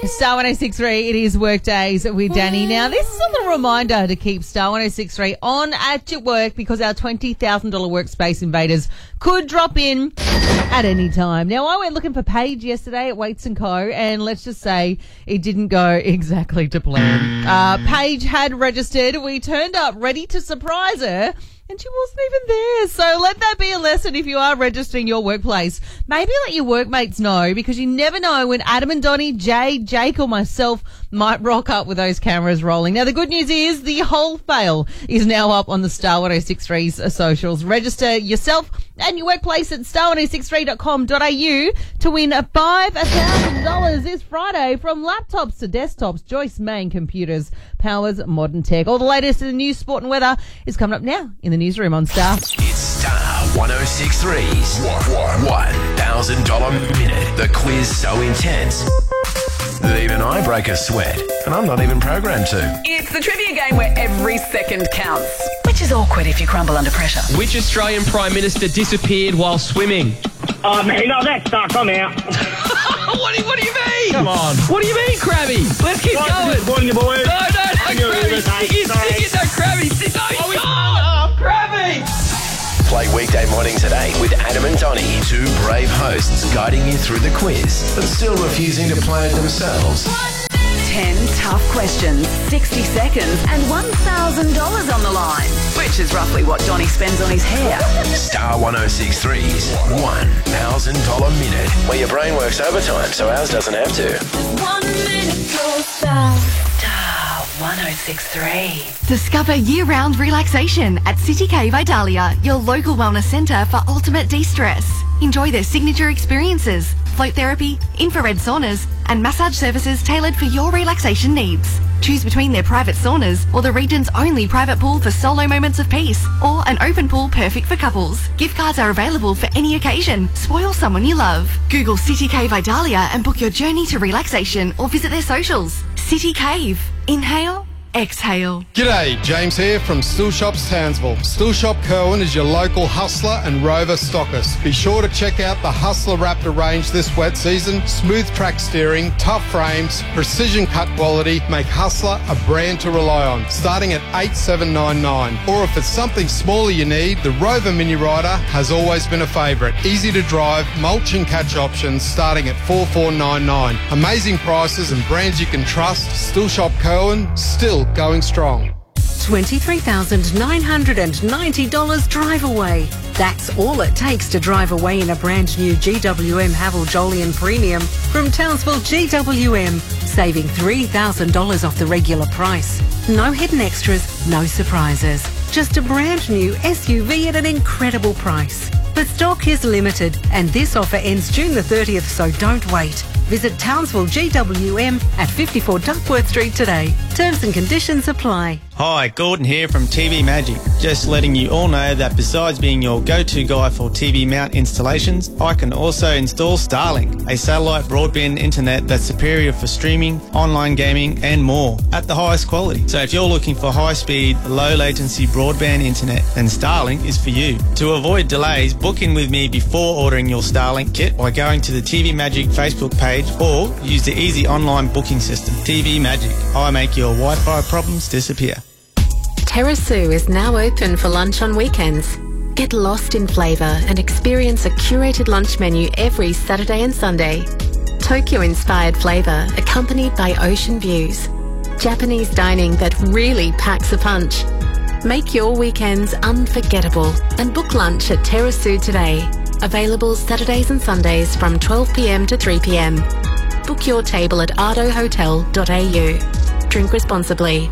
Star 106.3, it is Workdays with Danny. Now, this is a little reminder to keep Star 106.3 on at your work because our $20,000 workspace invaders could drop in at any time. Now, I went looking for Paige yesterday at Waits & Co. and let's just say it didn't go exactly to plan. Paige had registered. We turned up ready to surprise her. And she wasn't even there. So let that be a lesson if you are registering your workplace. Maybe let your workmates know because you never know when Adam and Donnie, Jay, Jake or myself might rock up with those cameras rolling. Now, the good news is the whole fail is now up on the Star 106.3's socials. Register yourself and your workplace at star1063.com.au to win $5,000 this Friday from laptops to desktops. Joyce Main Computers powers modern tech. All the latest in the news, sport and weather is coming up now in the newsroom on Star. It's Star 106.3's $1,000 minute. The quiz so intense that even I break a sweat, and I'm not even programmed to. It's the trivia game where every second counts, which is awkward if you crumble under pressure. Which Australian Prime Minister disappeared while swimming? Oh, man, no, that's stuck. I'm out. What do you mean? Come on. What do you mean, Krabby? Let's keep going. What you boys? No, Krabby. Stick it, no, Krabby. Krabby. Play weekday mornings at 8 with Adam and Donnie. Two brave hosts guiding you through the quiz, but still refusing to play it themselves. 10 tough questions, 60 seconds, and $1,000 on the line, which is roughly what Donnie spends on his hair. Star 106.3's $1,000 minute, where your brain works overtime so ours doesn't have to. 1 minute goes by. Star 106.3. Discover year-round relaxation at City Cave Idalia, your local wellness centre for ultimate de-stress. Enjoy their signature experiences, float therapy, infrared saunas, and massage services tailored for your relaxation needs. Choose between their private saunas or the region's only private pool for solo moments of peace, or an open pool perfect for couples. Gift cards are available for any occasion. Spoil someone you love. Google City Cave Idalia and book your journey to relaxation or visit their socials. City Cave. Inhale. Exhale. G'day, James here from Still Shops Townsville. Still Shop Kerwin is your local Hustler and Rover stockist. Be sure to check out the Hustler Raptor range this wet season. Smooth track steering, tough frames, precision cut quality make Hustler a brand to rely on, starting at $8,799. Or if it's something smaller you need, the Rover Mini Rider has always been a favourite. Easy to drive, mulch and catch options starting at $4,499. Amazing prices and brands you can trust. Still Shop Kerwin, still going strong. $23,990 drive away. That's all it takes to drive away in a brand new GWM Haval Jolyon Premium from Townsville GWM, saving $3,000 off the regular price. No hidden extras, no surprises. Just a brand new SUV at an incredible price. But stock is limited and this offer ends June the 30th, so don't wait. Visit Townsville GWM at 54 Duckworth Street today. Terms and conditions apply. Hi, Gordon here from TV Magic. Just letting you all know that besides being your go-to guy for TV mount installations, I can also install Starlink, a satellite broadband internet that's superior for streaming, online gaming and more at the highest quality. So if you're looking for high-speed, low-latency broadband internet, then Starlink is for you. To avoid delays, book in with me before ordering your Starlink kit by going to the TV Magic Facebook page or use the easy online booking system. TV Magic. I make your Wi-Fi problems disappear. Terrasu is now open for lunch on weekends. Get lost in flavour and experience a curated lunch menu every Saturday and Sunday. Tokyo-inspired flavour accompanied by ocean views. Japanese dining that really packs a punch. Make your weekends unforgettable and book lunch at Terrasu today. Available Saturdays and Sundays from 12 p.m. to 3 p.m. Book your table at ardohotel.au. Drink responsibly.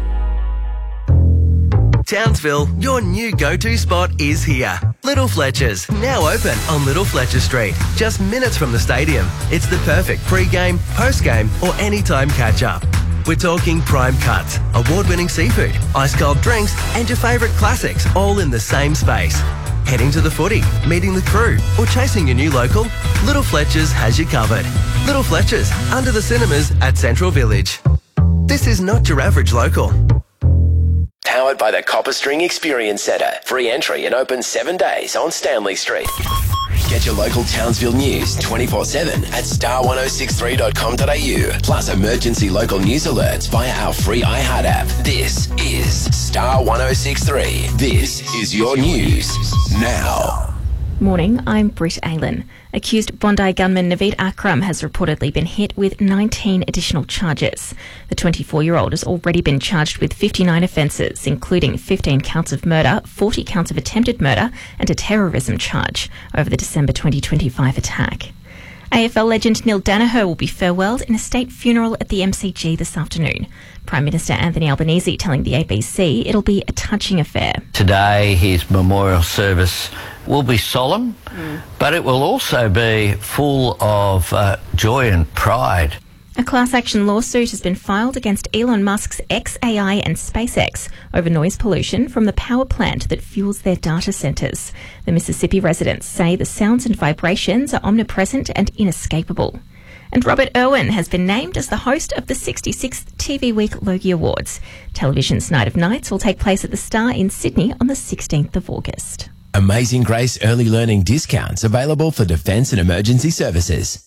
Townsville, your new go-to spot is here. Little Fletcher's, now open on Little Fletcher Street, just minutes from the stadium. It's the perfect pre-game, post-game or anytime catch-up. We're talking prime cuts, award-winning seafood, ice-cold drinks and your favourite classics all in the same space. Heading to the footy, meeting the crew or chasing your new local? Little Fletcher's has you covered. Little Fletcher's, under the cinemas at Central Village. This is not your average local. Powered by the Copper String Experience Centre. Free entry and open 7 days on Stanley Street. Get your local Townsville news 24/7 at star1063.com.au. Plus emergency local news alerts via our free iHeart app. This is Star 1063. This is your news now. Morning, I'm Britt Aylen. Accused Bondi gunman Naveed Akram has reportedly been hit with 19 additional charges. The 24-year-old has already been charged with 59 offences, including 15 counts of murder, 40 counts of attempted murder and a terrorism charge over the December 2025 attack. AFL legend Neil Daniher will be farewelled in a state funeral at the MCG this afternoon. Prime Minister Anthony Albanese telling the ABC it'll be a touching affair. Today, his memorial service will be solemn, but it will also be full of joy and pride. A class action lawsuit has been filed against Elon Musk's xAI and SpaceX over noise pollution from the power plant that fuels their data centres. The Mississippi residents say the sounds and vibrations are omnipresent and inescapable. And Robert Irwin has been named as the host of the 66th TV Week Logie Awards. Television's Night of Nights will take place at the Star in Sydney on the 16th of August. Amazing Grace early learning discounts available for defence and emergency services.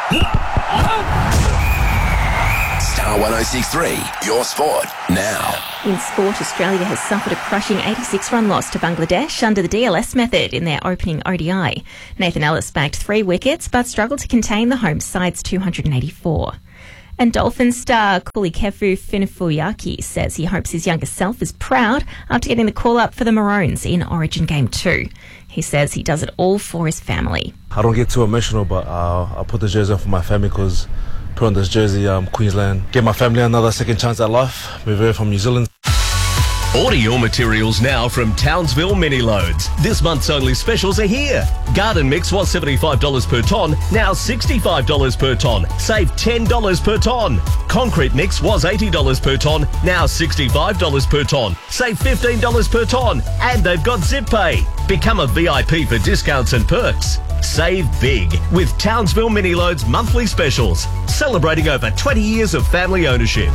Star 1063, your sport now. In sport, Australia has suffered a crushing 86-run loss to Bangladesh under the DLS method in their opening ODI. Nathan Ellis bagged 3 wickets but struggled to contain the home side's 284. And Dolphins star Kulikefu Finifuyaki says he hopes his younger self is proud after getting the call-up for the Maroons in Origin Game 2. He says he does it all for his family. I don't get too emotional, but I'll put the jersey on for my family because put on this jersey, Queensland. Give my family another second chance at life. We're here from New Zealand. Order your materials now from Townsville Mini Loads. This month's only specials are here. Garden mix was $75 per tonne, now $65 per tonne. Save $10 per tonne. Concrete mix was $80 per tonne, now $65 per tonne. Save $15 per tonne. And they've got Zip Pay. Become a VIP for discounts and perks. Save big with Townsville Mini Loads monthly specials. Celebrating over 20 years of family ownership.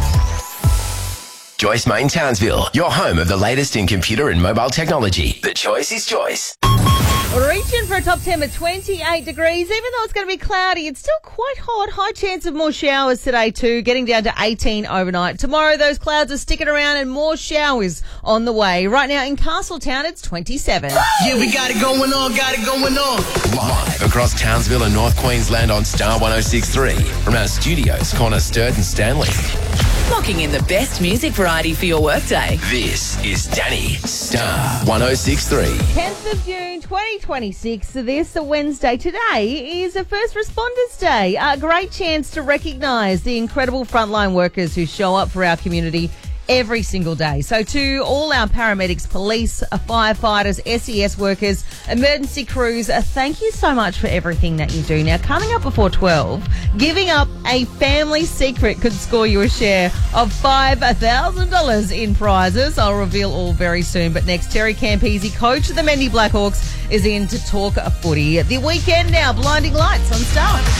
Joyce Main Townsville, your home of the latest in computer and mobile technology. The choice is Joyce. Reaching for a top 10 at 28 degrees. Even though it's going to be cloudy, it's still quite hot. High chance of more showers today too, getting down to 18 overnight. Tomorrow, those clouds are sticking around and more showers on the way. Right now in Castletown, it's 27. Yeah, we got it going on, Live across Townsville and North Queensland on Star 1063. From our studios, corner Sturt and Stanley. Locking in the best music variety for your workday. This is Danny, Star 1063. 10th of June, 2026. This Wednesday. Today is a First Responders Day. A great chance to recognise the incredible frontline workers who show up for our community every single day. So to all our paramedics, police, firefighters, SES workers, emergency crews, thank you so much for everything that you do. Now, coming up before 12, giving up a family secret could score you a share of $5,000 in prizes. I'll reveal all very soon. But next, Terry Campese, coach of the Mendy Blackhawks, is in to talk footy. The weekend now, blinding lights on Star.